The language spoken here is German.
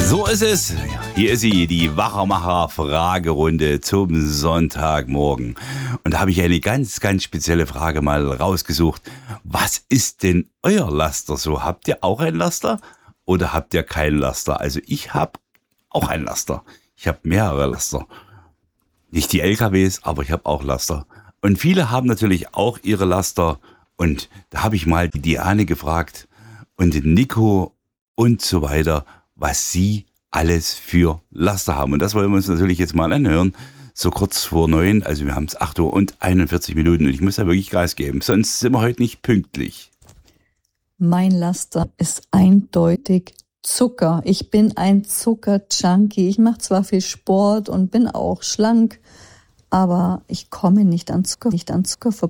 So ist es. Hier ist sie, die Wachermacher-Fragerunde zum Sonntagmorgen. Und da habe ich eine ganz, ganz spezielle Frage mal rausgesucht. Was ist denn euer Laster so? Habt ihr auch ein Laster oder habt ihr kein Laster? Also ich habe auch ein Laster. Ich habe mehrere Laster. Nicht die LKWs, aber ich habe auch Laster. Und viele haben natürlich auch ihre Laster. Und da habe ich mal die Diane gefragt und den Nico und so weiter, was sie alles für Laster haben. Und das wollen wir uns natürlich jetzt mal anhören. So kurz vor 9, also wir haben es 8 Uhr und 41 Minuten und ich muss da wirklich Gas geben, sonst sind wir heute nicht pünktlich. Mein Laster ist eindeutig Zucker. Ich bin ein Zucker-Junkie. Ich mache zwar viel Sport und bin auch schlank, aber ich komme nicht an Zucker vorbei.